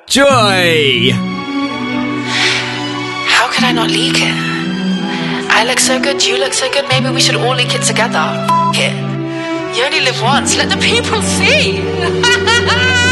Joy! How could I not leak it? I look so good, you look so good, maybe we should all leak it together. F*** it. You only live once, let the people see!